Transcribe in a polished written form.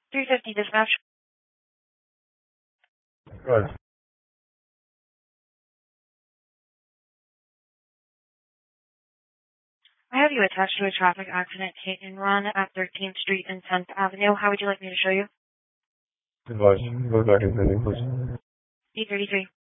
350 dispatch. Right. I have you attached to a traffic accident hit and run at 13th Street and 10th Avenue. How would you like me to show you? Advise. Go back and send please. D33.